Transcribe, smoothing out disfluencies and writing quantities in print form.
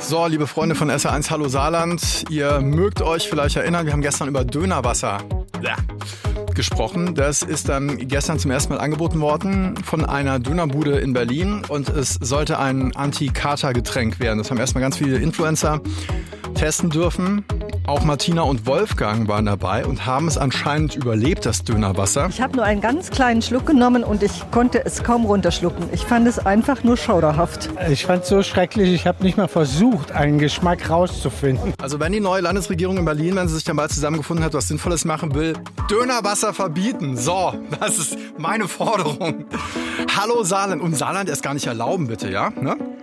So, liebe Freunde von SR1, hallo Saarland. Ihr mögt euch vielleicht erinnern, wir haben gestern über Dönerwasser gesprochen. Das ist dann gestern zum ersten Mal angeboten worden von einer Dönerbude in Berlin und es sollte ein Anti-Kater-Getränk werden. Das haben erstmal ganz viele Influencer testen dürfen. Auch Martina und Wolfgang waren dabei und haben es anscheinend überlebt, das Dönerwasser. Ich habe nur einen ganz kleinen Schluck genommen und ich konnte es kaum runterschlucken. Ich fand es einfach nur schauderhaft. Ich fand es so schrecklich, ich habe nicht mal versucht, einen Geschmack rauszufinden. Also wenn die neue Landesregierung in Berlin, wenn sie sich dann bald zusammengefunden hat, was Sinnvolles machen will, Dönerwasser verbieten. So, das ist meine Forderung. Hallo Saarland. Und Saarland erst gar nicht erlauben, bitte, ja? Ne?